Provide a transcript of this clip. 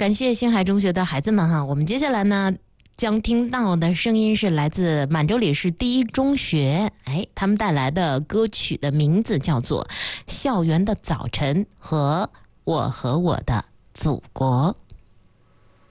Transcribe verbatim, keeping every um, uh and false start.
感谢星海中学的孩子们哈，我们接下来呢将听到的声音是来自满洲里市第一中学，哎，他们带来的歌曲的名字叫做《校园的早晨》和《我和我的祖国》。